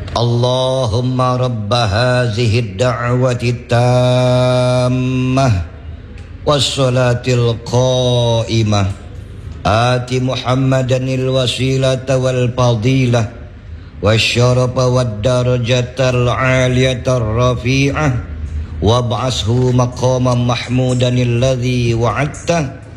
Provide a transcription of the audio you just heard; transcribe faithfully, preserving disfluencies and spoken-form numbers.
اللهم رب هذه الدعوة التامة والصلاة القائمة آت محمدا الوسيلة والفضيلة والشرف والدرجة العالية الرفيعة وابعثه مقاما محمودا الذي وعدته